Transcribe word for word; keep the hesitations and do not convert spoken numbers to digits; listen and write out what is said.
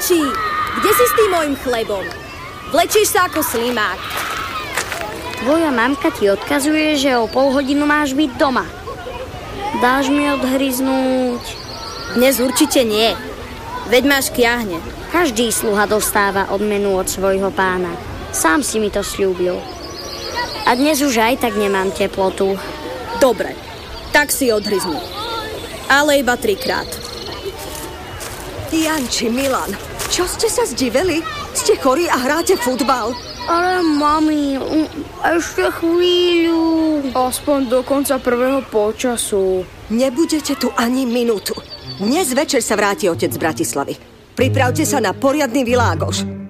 Janči, kde si s tým mojim chlebom? Vlečíš sa ako slimák. Tvoja mamka ti odkazuje, že o pol hodinu máš byť doma. Dáš mi odhryznúť? Dnes určite nie. Veď máš kiahne. Každý sluha dostáva odmenu od svojho pána. Sám si mi to sľúbil. A dnes už aj tak nemám teplotu. Dobre, tak si odhryzni. Ale iba trikrát. Janči, Milan, čo ste sa zdivili? Ste chorí a hráte futbal? Ale mami, ešte chvíľu. Aspoň do konca prvého polčasu. Nebudete tu ani minútu. Dnes večer sa vráti otec z Bratislavy. Pripravte sa na poriadny világoš.